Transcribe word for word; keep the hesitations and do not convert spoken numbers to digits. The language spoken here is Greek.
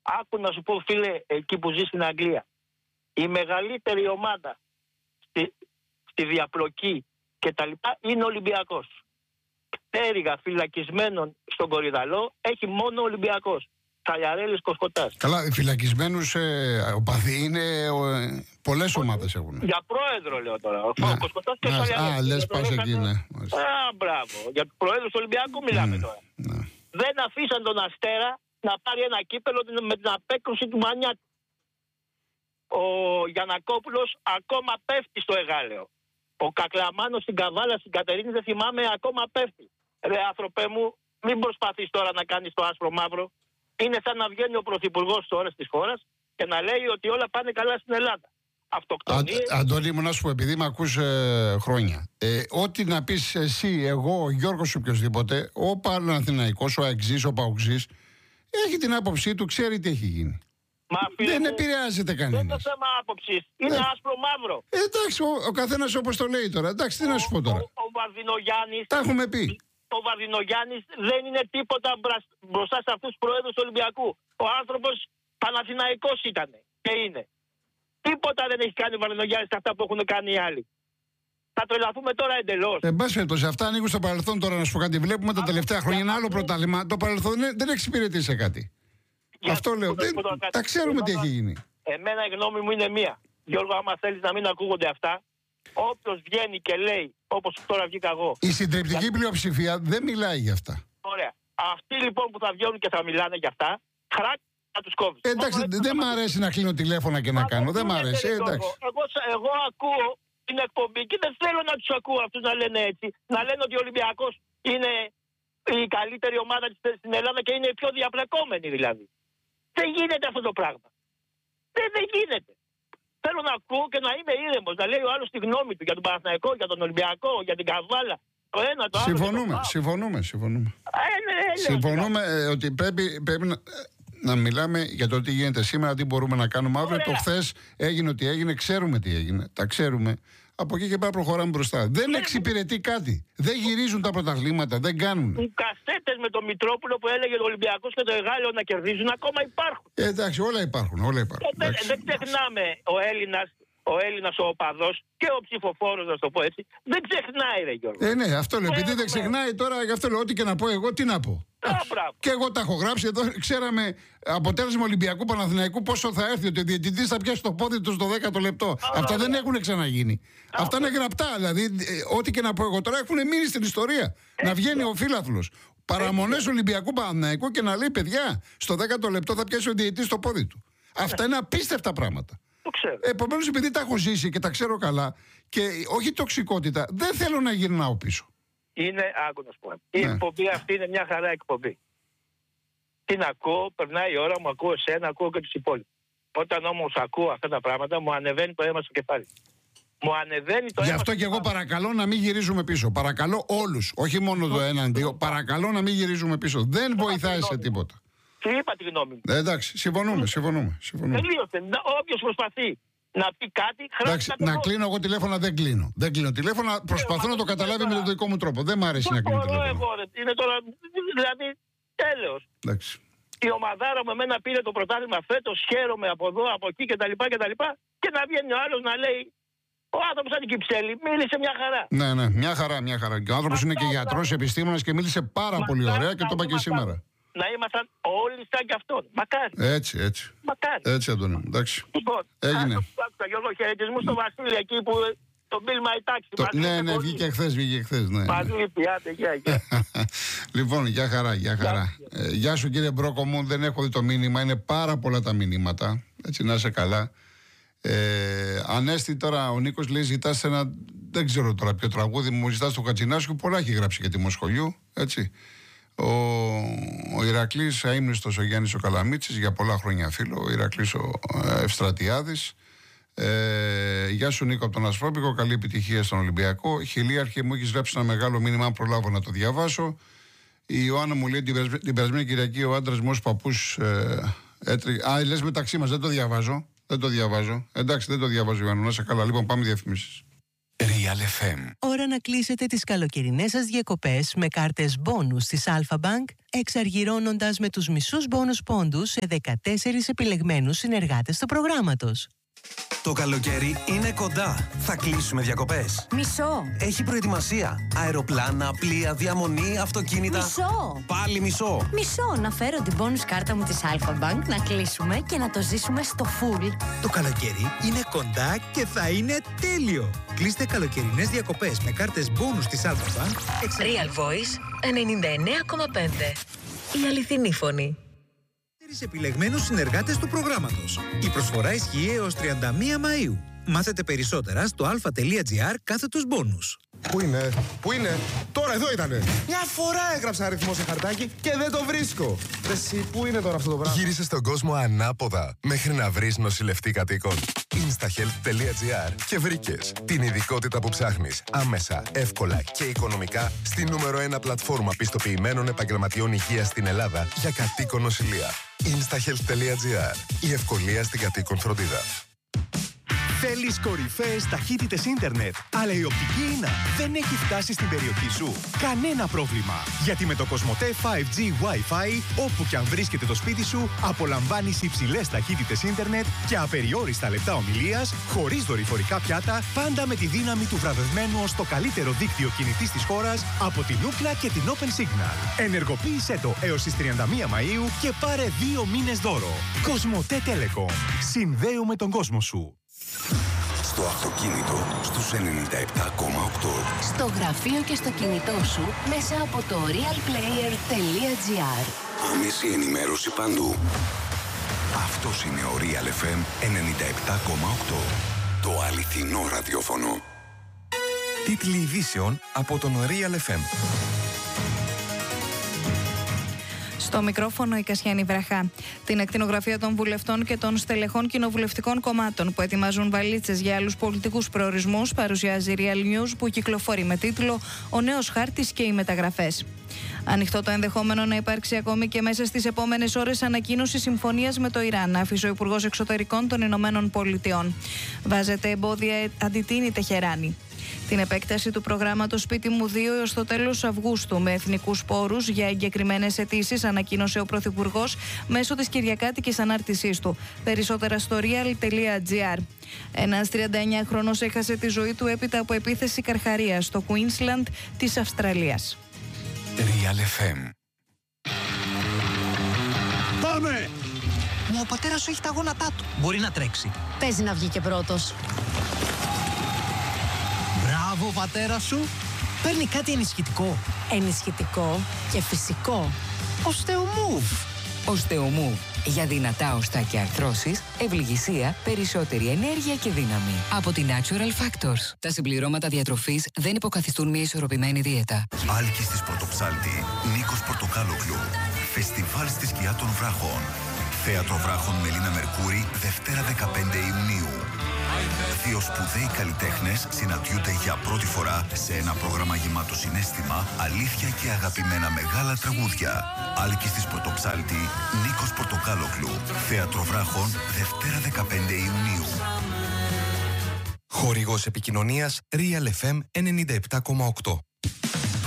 Άκου να σου πω, φίλε, εκεί που ζει στην Αγγλία, η μεγαλύτερη ομάδα στη, στη διαπλοκή και τα λοιπά είναι ο Ολυμπιακός. Πτέρυγα φυλακισμένων στον Κορυδαλό έχει μόνο ο Ολυμπιακός. Καλιαρέλης, Κοσκοτάς. Καλά, φυλακισμένους ε, οπαδοί είναι ε, πολλές ομάδες έχουν. Για πρόεδρο λέω τώρα. Ο ναι. Κοσκοτάς και ο Καλιαρέλης. Α, λες πας εκεί, ναι. Α, μπράβο. Για του πρόεδρου του Ολυμπιακού μιλάμε mm, τώρα. Ναι. Δεν αφήσαν τον Αστέρα να πάρει ένα κύπελο με την απέκρουση του Μανιάτη. Ο Γιαννακόπουλος ακόμα πέφτει στο Εγάλεο. Ο Κακλαμάνος στην Καβάλα, στην Κατερίνη, δεν θυμάμαι, ακόμα πέφτει. Ρε άνθρωπε μου, μην προσπαθείς τώρα να κάνεις το άσπρο μαύρο. Είναι σαν να βγαίνει ο πρωθυπουργός ώρες της χώρας και να λέει ότι όλα πάνε καλά στην Ελλάδα. Αυτοκτονίες. Α, Αντώνη μου, να σου πω, επειδή με ακούς ε, χρόνια, ε, ό,τι να πεις εσύ, εγώ, ο Γιώργος, οποιοδήποτε, ο Παναθηναϊκός, ο Αεξής, ο Παοξής, έχει την άποψή του, ξέρει τι έχει γίνει. Μα, δεν μου, επηρεάζεται κανένας. Δεν είναι το θέμα άποψης. Είναι ε, άσπρο μαύρο. Ε, εντάξει, ο, ο καθένας όπως το λέει τώρα. Εντάξει, τι ο, να σου πω τώρα. Ο, ο Βαρδινογιάννης. Τα έχουμε πει. Ο Βαρδινογιάννης δεν είναι τίποτα μπροστά σε αυτούς τους προέδρους του Ολυμπιακού. Ο άνθρωπος Παναθηναϊκός ήταν και είναι. Τίποτα δεν έχει κάνει ο Βαρδινογιάννης σε αυτά που έχουν κάνει οι άλλοι. Θα τρελαθούμε τώρα εντελώς. Εν πάση περιπτώσει, αυτά ανοίγουν στο παρελθόν τώρα, να σου πω κάτι. Βλέπουμε τα τελευταία χρόνια ένα άλλο πρωτάθλημα. Το παρελθόν δεν εξυπηρετεί σε κάτι. Για αυτό λέω. Δεν, τα ξέρουμε τι έχει γίνει. Εμένα η γνώμη μου είναι μία. Γιώργο, άμα θέλεις να μην ακούγονται αυτά, όποιος βγαίνει και λέει, όπως τώρα βγήκα εγώ. Η συντριπτική για... πλειοψηφία δεν μιλάει για αυτά. Ωραία. Αυτοί λοιπόν που θα βγαίνουν και θα μιλάνε για αυτά, χράκ να τους κόβεις. Ε, εντάξει, δεν δε μ' αρέσει να κλείνω τηλέφωνα και Μα να κάνω. Δεν μ' αρέσει. Ε, εντάξει. Εγώ, εγώ ακούω την εκπομπή και δεν θέλω να τους ακούω αυτούς να λένε έτσι. Να λένε ότι ο Ολυμπιακός είναι η καλύτερη ομάδα στην Ελλάδα και είναι η πιο διαπλεκόμενη δηλαδή. Δεν γίνεται αυτό το πράγμα. Δεν, δεν γίνεται. Θέλω να ακούω και να είμαι ήρεμος, να λέει ο άλλος τη γνώμη του για τον Παναθηναϊκό, για τον Ολυμπιακό, για την Καβάλα. Το ένα, το άλλο. Συμφωνούμε, το συμφωνούμε, συμφωνούμε. Ε, ναι, ναι, συμφωνούμε ε, ότι πρέπει, πρέπει να, να μιλάμε για το τι γίνεται σήμερα, τι μπορούμε να κάνουμε αύριο. Το χθες έγινε ότι έγινε, ξέρουμε τι έγινε. Τα ξέρουμε. Από εκεί και πέρα προχωράμε μπροστά. Δεν εξυπηρετεί κάτι. Δεν γυρίζουν τα πρωταθλήματα, δεν κάνουν. Οι κασέτες με τον Μητρόπουλο που έλεγε ο Ολυμπιακός και το Εγάλεο να κερδίζουν ακόμα υπάρχουν. Ε, εντάξει, όλα υπάρχουν. Όλα υπάρχουν. Ε, δεν, δεν ξεχνάμε ο Έλληνας, ο Έλληνας ο οπαδός και ο ψηφοφόρος, να το πω έτσι, δεν ξεχνάει, ρε Γιώργο. Ε, ναι, αυτό λέω. Επειδή ε, δεν ξεχνάει τώρα, γι' αυτό λέω, ό,τι και να πω εγώ, τι να πω. Α, και εγώ τα έχω γράψει εδώ. Ξέραμε αποτέλεσμα Ολυμπιακού Παναθηναϊκού πόσο θα έρθει. Ότι ο διαιτητής θα πιάσει το πόδι του στο δέκατο λεπτό. Α, Αυτά α, δεν α, έχουν ξαναγίνει. Α, Αυτά είναι γραπτά. Δηλαδή, ε, ό,τι και να πω εγώ τώρα έχουν μείνει στην ιστορία. Ε, να βγαίνει ε, ο φίλαθλος. Παραμονές Ολυμπιακού Παναθηναϊκού και να λέει παιδιά, στο δέκατο λεπτό θα πιάσει ο διαιτητής το πόδι του. Αυτά είναι απίστευτα πράγματα. Επομένως, επειδή τα έχω ζήσει και τα ξέρω καλά και όχι τοξικότητα, δεν θέλω να γυρνάω πίσω. Είναι, άκου να σου πω. Η ναι. εκπομπή αυτή είναι μια χαρά εκπομπή. Την ακούω, περνάει η ώρα μου, ακούω εσένα, ακούω και τους υπόλοιπους. Όταν όμως ακούω αυτά τα πράγματα, μου ανεβαίνει το αίμα στο κεφάλι. Μου ανεβαίνει το αίμα. Γι' αυτό και εγώ παρακαλώ να μην γυρίζουμε πίσω. Παρακαλώ όλους, όχι μόνο το έναν, δύο. Παρακαλώ να μην γυρίζουμε πίσω. Δεν βοηθάει σε τίποτα. Τι είπα τη γνώμη μου. Ε, εντάξει, συμφωνούμε, συμφωνούμε. συμφωνούμε. Τελείωσε. Όποιος προσπαθεί να πει κάτι, εντάξει, να, να κλείνω εγώ τηλέφωνα, δεν κλείνω. Δεν κλείνω τηλέφωνα, προσπαθώ ε, να το καταλάβει με τον δικό μου τρόπο. Δεν μ' αρέσει να κλείνω τηλέφωνα. Εγώ, είναι τώρα, δηλαδή, τέλος. Εντάξει. Η ομαδάρα μου εμένα πήρε το πρωτάθλημα φέτος, χαίρομαι από εδώ, από εκεί κτλ. Και, και να βγαίνει ο άλλος να λέει, ο άνθρωπος σαν την Κυψέλη, μίλησε μια χαρά. Ναι, ναι, μια χαρά, μια χαρά. Και ο άνθρωπος είναι και γιατρός, επιστήμονας και μίλησε πάρα πολύ ωραία και το είπα και σήμερα. Να ήμασταν όλοι σαν κι αυτόν. Μακάρι. Έτσι, έτσι. Μακάρι. Έτσι, Αντώνη μου. Εντάξει. Λοιπόν, έγινε. Άκουσα, Γιώργο, χαιρετισμού στο Βασίλη εκεί που τον Bill My Taxi. Το, ναι, ναι, βγήκε χθες, βγήκε χθες. Ναι, μαζί ναι. Πιάτε, γεια, γεια. Λοιπόν, γεια χαρά, γεια χαρά. Γεια. Ε, γεια σου κύριε Μπρόκο μου, δεν έχω δει το μήνυμα, είναι πάρα πολλά τα μηνύματα. Έτσι, να είσαι καλά. Ε, Ανέστη τώρα, ο Νίκος λέει ζητάς ένα, δεν ξέρω τώρα ποιο τραγούδι μου, ζητάς το Κατσινάσκου, πολλά έχει γράψει για τη Μοσχολιού, έτσι. Ο, ο Ηρακλής αείμνηστος, ο Γιάννης ο Καλαμίτσης, για πολλά χρόνια φίλο, ο Ηρακλής ο Ευστρατιάδης. Ε, γεια σου Νίκο από τον Ασφρόπικο, καλή επιτυχία στον Ολυμπιακό. Χιλίαρχε, μου έχεις γράψει ένα μεγάλο μήνυμα, αν προλάβω να το διαβάσω. Η Ιωάννα μου λέει την, την περασμένη Κυριακή ο άντρας μου ως παππούς ε, έτριγε. Α, λες μεταξύ μας, δεν το διαβάζω. Δεν το διαβάζω. Εντάξει, δεν το διαβάζω, Ιωάννα, να σε καλά. Λοιπόν, πάμε διαφημίσεις. Real εφ εμ. Ώρα να κλείσετε τις καλοκαιρινές σας διακοπές με κάρτες μπόνους της Alpha Bank, εξαργυρώνοντας με τους μισούς μπόνους πόντους σε δεκατέσσερις επιλεγμένους συνεργάτες του προγράμματος. Το καλοκαίρι είναι κοντά. Θα κλείσουμε διακοπές. Μισό. Έχει προετοιμασία. Αεροπλάνα, πλοία, διαμονή, αυτοκίνητα. Μισό. Πάλι μισό. Μισό. Να φέρω την bonus κάρτα μου της Alpha Bank, να κλείσουμε και να το ζήσουμε στο full. Το καλοκαίρι είναι κοντά και θα είναι τέλειο. Κλείστε καλοκαιρινές διακοπές με κάρτες bonus της Alpha Bank. Real Voice ενενήντα εννέα κόμμα πέντε. Η αληθινή φωνή. Επιλεγμένους συνεργάτες του προγράμματος. Η προσφορά ισχύει έως τριάντα μία Μαΐου. Μάθετε περισσότερα στο alpha.gr κάθετος μπόνους. Πού είναι, πού είναι, τώρα εδώ ήτανε. Μια φορά έγραψα αριθμό σε χαρτάκι και δεν το βρίσκω. Εσύ, πού είναι τώρα αυτό το πράγμα. Γύρισε στον κόσμο ανάποδα μέχρι να βρεις νοσηλευτή κατοίκων. instahealth.gr και βρήκες την ειδικότητα που ψάχνεις άμεσα, εύκολα και οικονομικά στη νούμερο ένα πλατφόρμα πιστοποιημένων επαγγελματιών υγείας στην Ελλάδα για κατοίκον νοσηλεία. instahealth.gr. Η ευκολία στην κατοίκον φροντίδα. Θέλεις κορυφαίες ταχύτητες ίντερνετ, αλλά η οπτική ίνα δεν έχει φτάσει στην περιοχή σου? Κανένα πρόβλημα, γιατί με το Κοσμοτέ φάιβ τζι Wi-Fi, όπου και αν βρίσκεται το σπίτι σου, απολαμβάνεις υψηλές ταχύτητες ίντερνετ και απεριόριστα λεπτά ομιλίας, χωρίς δορυφορικά πιάτα, πάντα με τη δύναμη του βραβευμένου ως το καλύτερο δίκτυο κινητής της χώρας από την Ookla και την Open Signal. Ενεργοποίησέ το έως τις τριάντα μία Μαΐου και πάρε δύο μήνες δώρο. Κοσμοτέ Telecom. Συνδέουμε τον κόσμο σου. Στο αυτοκίνητο, στους ενενήντα επτά κόμμα οκτώ. Στο γραφείο και στο κινητό σου, μέσα από το realplayer.gr. Άμεση ενημέρωση παντού. Αυτός είναι ο Real εφ εμ ενενήντα επτά κόμμα οκτώ. Το αληθινό ραδιόφωνο. Τίτλοι ειδήσεων από τον Real εφ εμ. Στο μικρόφωνο η Κασιάνη Βραχά. Την ακτινογραφία των βουλευτών και των στελεχών κοινοβουλευτικών κομμάτων που ετοιμάζουν βαλίτσες για άλλους πολιτικούς προορισμούς παρουσιάζει Real News, που κυκλοφορεί με τίτλο «Ο νέος χάρτης και οι μεταγραφές». Ανοιχτό το ενδεχόμενο να υπάρξει ακόμη και μέσα στις επόμενες ώρες ανακοίνωση συμφωνίας με το Ιράν, άφησε ο Υπουργός Εξωτερικών των Ηνωμένων Πολιτειών. Βάζεται εμπόδια, αντιτείνει Τεχεράνη. Την επέκταση του προγράμματος Σπίτι μου δύο έως το τέλος Αυγούστου με εθνικούς πόρους για εγκεκριμένες αιτήσεις ανακοίνωσε ο Πρωθυπουργός μέσω της κυριακάτικης ανάρτησής του. Περισσότερα στο real.gr. Ένας τριάντα εννέα χρονός έχασε τη ζωή του έπειτα από επίθεση καρχαρίας στο Queensland της Αυστραλίας. Real εφ εμ. Πάμε! Μα ο πατέρας σου έχει τα γόνατά του. Μπορεί να τρέξει. Παίζει να βγει και πρώτος. Μπράβο, πατέρα σου. Παίρνει κάτι ενισχυτικό. Ενισχυτικό και φυσικό. Οστεομούβ. Οστεομούβ. Για δυνατά οστά και αρθρώσεις, ευληγησία, περισσότερη ενέργεια και δύναμη. Από τη Natural Factors. Τα συμπληρώματα διατροφής δεν υποκαθιστούν μια ισορροπημένη δίαιτα. Άλκης της Πρωτοψάλτη, Νίκος Πορτοκάλογλου. Φεστιβάλ στη σκιά των βράχων. Θέατρο Βράχων Μελίνα Μερκούρη, Δευτέρα δεκαπέντε Ιουνίου. Δύο σπουδαίοι καλλιτέχνες συναντιούνται για πρώτη φορά σε ένα πρόγραμμα γεμάτο συναίσθημα, αλήθεια και αγαπημένα μεγάλα τραγούδια. Άλκης της Πρωτοψάλτη, Νίκος Πορτοκάλογλου. Θέατρο Βράχων, Δευτέρα δεκαπέντε Ιουνίου. Χορηγός επικοινωνίας Real εφ εμ ενενήντα επτά κόμμα οκτώ.